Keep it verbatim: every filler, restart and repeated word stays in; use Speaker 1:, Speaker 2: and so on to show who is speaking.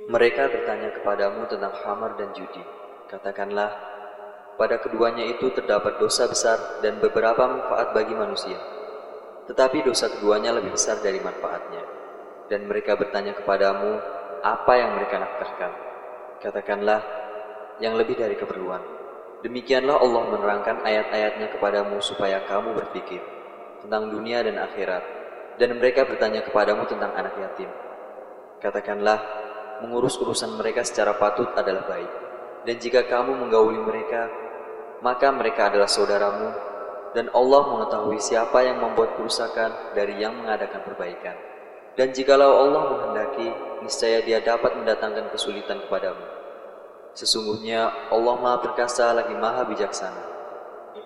Speaker 1: Mereka bertanya kepadamu tentang khamar dan judi. Katakanlah, pada keduanya itu terdapat dosa besar dan beberapa manfaat bagi manusia. Tetapi dosa keduanya lebih besar dari manfaatnya. Dan mereka bertanya kepadamu, apa yang mereka nafkahkan? Katakanlah, yang lebih dari keperluan. Demikianlah Allah menerangkan ayat-ayatnya kepadamu supaya kamu berpikir tentang dunia dan akhirat. Dan mereka bertanya kepadamu tentang anak yatim. Katakanlah, mengurus urusan mereka secara patut adalah baik. Dan jika kamu menggauli mereka, maka mereka adalah saudaramu, dan Allah mengetahui siapa yang membuat kerusakan dari yang mengadakan perbaikan. Dan jikalau Allah menghendaki, niscaya Dia dapat mendatangkan kesulitan kepadamu. Sesungguhnya Allah Maha Perkasa lagi Maha Bijaksana.